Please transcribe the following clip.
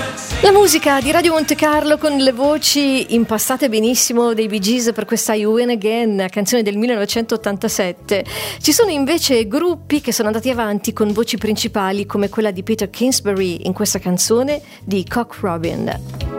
La musica di Radio Monte Carlo con le voci impastate benissimo dei Bee Gees per questa You Win Again, canzone del 1987. Ci sono invece gruppi che sono andati avanti con voci principali come quella di Peter Kingsbury in questa canzone di Cock Robin.